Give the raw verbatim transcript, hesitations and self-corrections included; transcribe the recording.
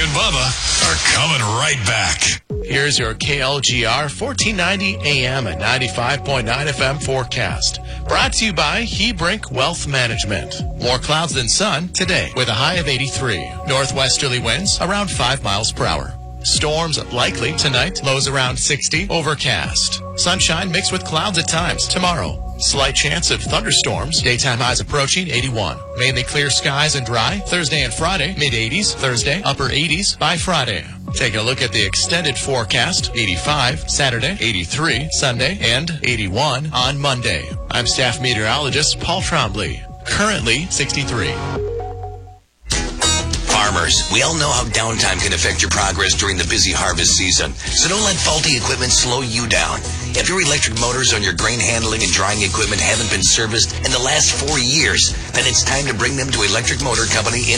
and Bubba are coming right back. Here's your K L G R fourteen ninety A M and ninety-five point nine F M forecast. Brought to you by Hebrink Wealth Management. More clouds than sun today with a high of eighty-three. Northwesterly winds around five miles per hour. Storms likely tonight, lows around sixty, overcast. Sunshine mixed with clouds at times tomorrow. Slight chance of thunderstorms, daytime highs approaching eighty-one. Mainly clear skies and dry, Thursday and Friday, mid eighties, Thursday, upper eighties by Friday. Take a look at the extended forecast, eighty-five, Saturday, eighty-three, Sunday, and eighty-one on Monday. I'm staff meteorologist Paul Trombley. Currently sixty-three. Farmers, we all know how downtime can affect your progress during the busy harvest season, so don't let faulty equipment slow you down. If your electric motors on your grain handling and drying equipment haven't been serviced in the last four years, then it's time to bring them to Electric Motor Company in